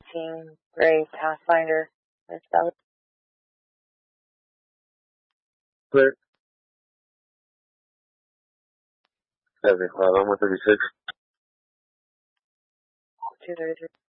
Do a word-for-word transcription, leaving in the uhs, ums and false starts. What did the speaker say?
nineteen gray Pathfinder. That's about Clear. seventy-five, I'm one thirty-six. two thirty-three.